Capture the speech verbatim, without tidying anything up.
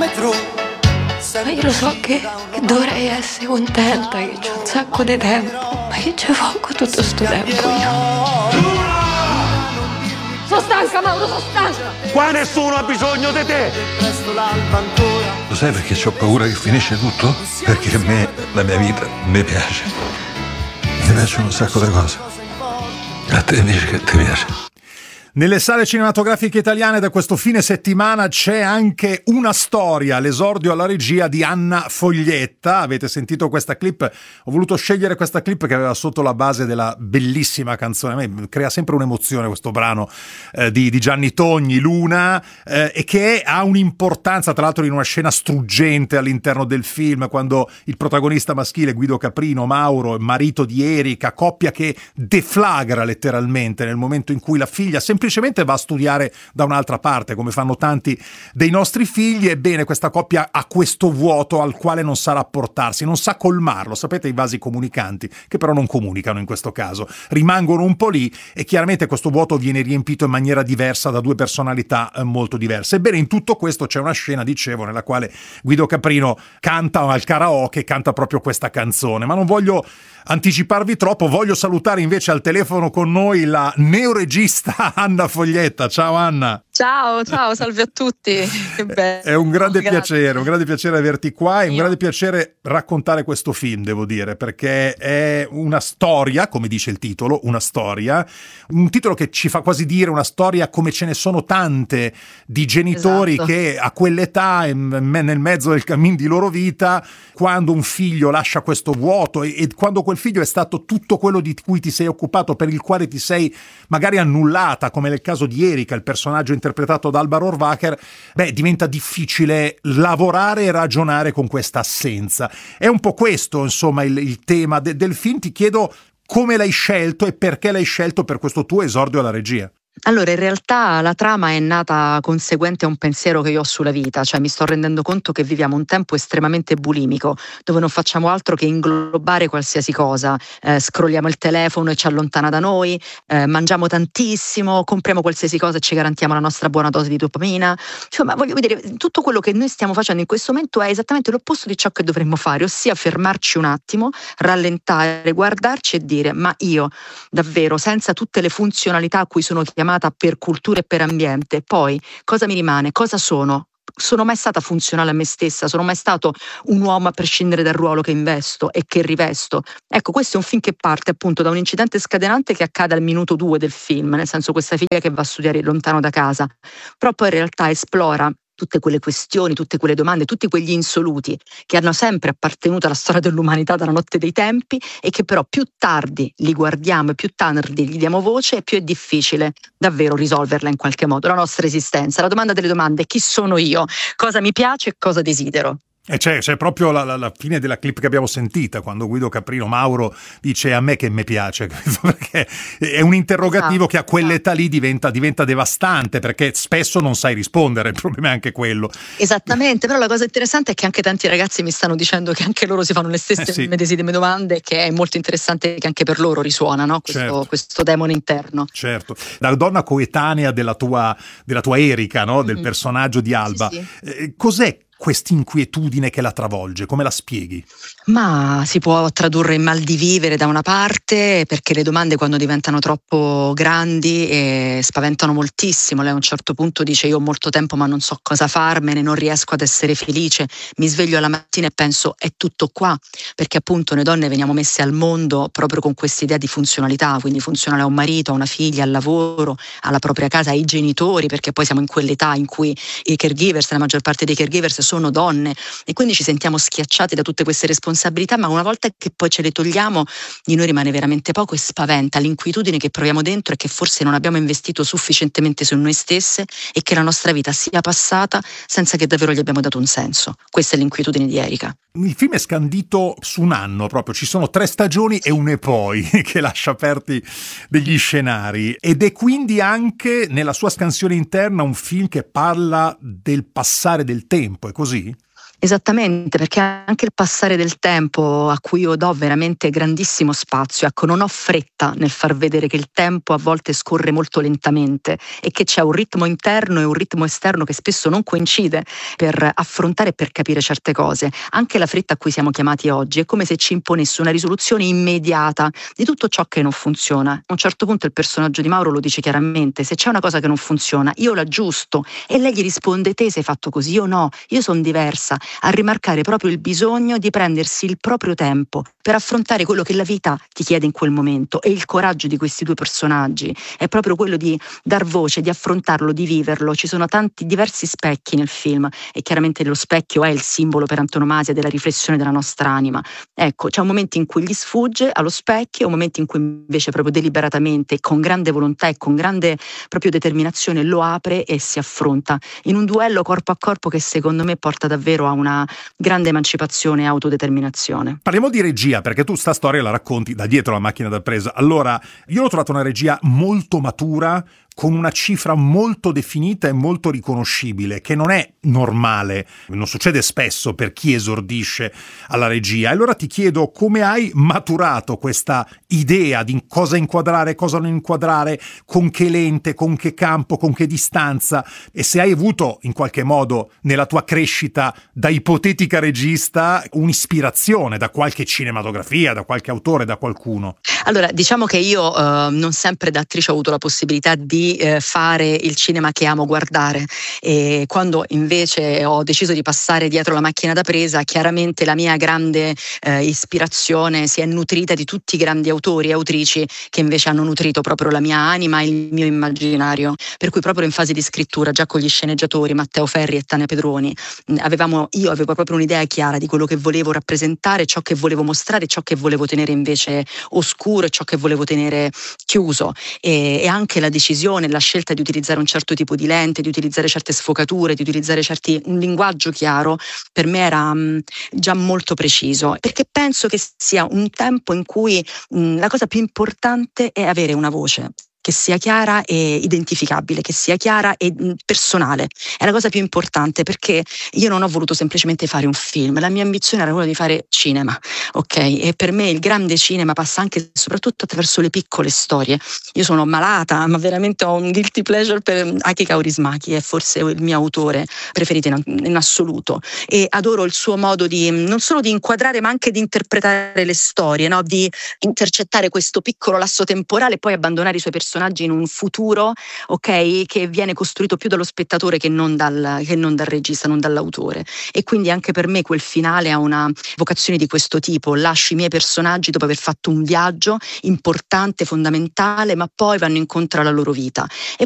Ma io lo so che, che dovrei essere contenta, che c'ho un sacco di tempo, ma che ci faccio tutto sto tempo io? Sono stanca, Mauro, sono stanca! Qua nessuno ha bisogno di te! Lo sai perché ho paura che finisce tutto? Perché a me, la mia vita, mi piace. Mi piacciono un sacco di cose. A te invece che ti piace? Nelle sale cinematografiche italiane da questo fine settimana c'è anche una storia, l'esordio alla regia di Anna Foglietta. Avete sentito questa clip? Ho voluto scegliere questa clip che aveva sotto la base della bellissima canzone. A me crea sempre un'emozione questo brano eh, di, di Gianni Togni, Luna, eh, e che ha un'importanza, tra l'altro in una scena struggente all'interno del film, quando il protagonista maschile, Guido Caprino, Mauro, marito di Erika, coppia che deflagra letteralmente nel momento in cui la figlia semplicemente semplicemente va a studiare da un'altra parte, come fanno tanti dei nostri figli. Ebbene, questa coppia ha questo vuoto al quale non sa rapportarsi, non sa colmarlo. Sapete, i vasi comunicanti, che però non comunicano in questo caso, rimangono un po' lì, e chiaramente questo vuoto viene riempito in maniera diversa da due personalità molto diverse. Ebbene, in tutto questo c'è una scena, dicevo, nella quale Guido Caprino canta al karaoke, canta proprio questa canzone, ma non voglio anticiparvi troppo. Voglio salutare invece al telefono con noi la neoregista Anna Foglietta. Ciao Anna. Ciao, ciao, salve a tutti. Che bello. È un grande Grazie. piacere, un grande piacere averti qua, è un grande piacere raccontare questo film, devo dire, perché è una storia, come dice il titolo, una storia, un titolo che ci fa quasi dire una storia come ce ne sono tante di genitori, esatto, che a quell'età, nel mezzo del cammin di loro vita, quando un figlio lascia questo vuoto e, e quando quel figlio è stato tutto quello di cui ti sei occupato, per il quale ti sei magari annullata, come nel caso di Erika, il personaggio interpretato da Alba Rohrwacher, beh, diventa difficile lavorare e ragionare con questa assenza. È un po' questo, insomma, il, il tema de, del film. Ti chiedo come l'hai scelto e perché l'hai scelto per questo tuo esordio alla regia. Allora, in realtà la trama è nata conseguente a un pensiero che io ho sulla vita, cioè mi sto rendendo conto che viviamo un tempo estremamente bulimico, dove non facciamo altro che inglobare qualsiasi cosa, eh, scrolliamo il telefono e ci allontana da noi, eh, mangiamo tantissimo, compriamo qualsiasi cosa e ci garantiamo la nostra buona dose di dopamina. Insomma, voglio dire, tutto quello che noi stiamo facendo in questo momento è esattamente l'opposto di ciò che dovremmo fare, ossia fermarci un attimo, rallentare, guardarci e dire: ma io davvero, senza tutte le funzionalità a cui sono chiamata per cultura e per ambiente, poi cosa mi rimane? Cosa sono? Sono mai stata funzionale a me stessa? Sono mai stato un uomo, a prescindere dal ruolo che investo e che rivesto? Ecco, questo è un film che parte appunto da un incidente scatenante che accade al minuto due del film, nel senso, questa figlia che va a studiare lontano da casa, però poi in realtà esplora tutte quelle questioni, tutte quelle domande, tutti quegli insoluti che hanno sempre appartenuto alla storia dell'umanità dalla notte dei tempi, e che però più tardi li guardiamo e più tardi gli diamo voce, e più è difficile davvero risolverla in qualche modo, la nostra esistenza. La domanda delle domande: chi sono io? Cosa mi piace e cosa desidero? E c'è, c'è proprio la, la, la fine della clip che abbiamo sentita, quando Guido Caprino, Mauro, dice: a me che mi piace, perché è un interrogativo ah, che a quell'età lì diventa, diventa devastante, perché spesso non sai rispondere, il problema è anche quello. Esattamente, però la cosa interessante è che anche tanti ragazzi mi stanno dicendo che anche loro si fanno le stesse eh sì. medesime domande, che è molto interessante che anche per loro risuona, no? questo, certo. questo demone interno. Certo, da donna coetanea della tua, della tua Erika, no? Del mm-hmm. personaggio di Alba, sì, sì. Eh, cos'è quest'inquietudine che la travolge? Come la spieghi? Ma si può tradurre in mal di vivere da una parte, perché le domande quando diventano troppo grandi eh, spaventano moltissimo. Lei a un certo punto dice: io ho molto tempo ma non so cosa farmene, non riesco ad essere felice, mi sveglio alla mattina e penso: è tutto qua, perché appunto noi donne veniamo messe al mondo proprio con questa idea di funzionalità, quindi funzionale a un marito, a una figlia, al lavoro, alla propria casa, ai genitori, perché poi siamo in quell'età in cui i caregivers, la maggior parte dei caregivers sono donne, e quindi ci sentiamo schiacciati da tutte queste responsabilità, ma una volta che poi ce le togliamo di noi rimane veramente poco, e spaventa l'inquietudine che proviamo dentro, e che forse non abbiamo investito sufficientemente su noi stesse, e che la nostra vita sia passata senza che davvero gli abbiamo dato un senso. Questa è l'inquietudine di Erika. Il film è scandito su un anno proprio, ci sono tre stagioni e un e poi che lascia aperti degli scenari, ed è quindi anche nella sua scansione interna un film che parla del passare del tempo, è così? Esattamente, perché anche il passare del tempo, a cui io do veramente grandissimo spazio, ecco, non ho fretta nel far vedere che il tempo a volte scorre molto lentamente e che c'è un ritmo interno e un ritmo esterno che spesso non coincide per affrontare e per capire certe cose. Anche la fretta a cui siamo chiamati oggi è come se ci imponesse una risoluzione immediata di tutto ciò che non funziona. A un certo punto il personaggio di Mauro lo dice chiaramente: se c'è una cosa che non funziona io l'aggiusto, e lei gli risponde: te sei fatto così, io no, io sono diversa. A rimarcare proprio il bisogno di prendersi il proprio tempo per affrontare quello che la vita ti chiede in quel momento, e il coraggio di questi due personaggi è proprio quello di dar voce, di affrontarlo, di viverlo. Ci sono tanti diversi specchi nel film e chiaramente lo specchio è il simbolo per antonomasia della riflessione della nostra anima. Ecco, c'è un momento in cui gli sfugge allo specchio, un momento in cui invece proprio deliberatamente, con grande volontà e con grande proprio determinazione lo apre e si affronta in un duello corpo a corpo che secondo me porta davvero a una grande emancipazione e autodeterminazione. Parliamo di regia, perché tu sta storia la racconti da dietro la macchina da presa. Allora, io ho trovato una regia molto matura, con una cifra molto definita e molto riconoscibile, che non è normale, non succede spesso per chi esordisce alla regia. E allora ti chiedo come hai maturato questa idea di cosa inquadrare, cosa non inquadrare, con che lente, con che campo, con che distanza, e se hai avuto in qualche modo nella tua crescita da ipotetica regista un'ispirazione da qualche cinematografia, da qualche autore, da qualcuno. Allora, diciamo che io eh, non sempre da attrice ho avuto la possibilità di eh, fare il cinema che amo guardare, e quando invece ho deciso di passare dietro la macchina da presa, chiaramente la mia grande eh, ispirazione si è nutrita di tutti i grandi autori e autrici che invece hanno nutrito proprio la mia anima e il mio immaginario, per cui proprio in fase di scrittura, già con gli sceneggiatori Matteo Ferri e Tania Pedroni, avevamo, io avevo proprio un'idea chiara di quello che volevo rappresentare, ciò che volevo mostrare, ciò che volevo tenere invece oscuro e ciò che volevo tenere chiuso, e, e anche la decisione, la scelta di utilizzare un certo tipo di lente, di utilizzare certe sfocature, di utilizzare certi, un linguaggio chiaro, per me era mh, già molto preciso, perché penso che sia un tempo in cui mh, la cosa più importante è avere una voce che sia chiara e identificabile, che sia chiara e personale. È la cosa più importante, perché io non ho voluto semplicemente fare un film, la mia ambizione era quella di fare cinema, ok? E per me il grande cinema passa anche e soprattutto attraverso le piccole storie. Io sono malata, ma veramente ho un guilty pleasure per Aki Kaurismäki, è forse il mio autore preferito in, in assoluto, e adoro il suo modo di non solo di inquadrare ma anche di interpretare le storie, no? Di intercettare questo piccolo lasso temporale e poi abbandonare i suoi personaggi in un futuro, ok, che viene costruito più dallo spettatore che non dal, che non dal regista, non dall'autore. E quindi anche per me quel finale ha una vocazione di questo tipo: lascio i miei personaggi dopo aver fatto un viaggio importante, fondamentale, ma poi vanno incontro alla loro vita. E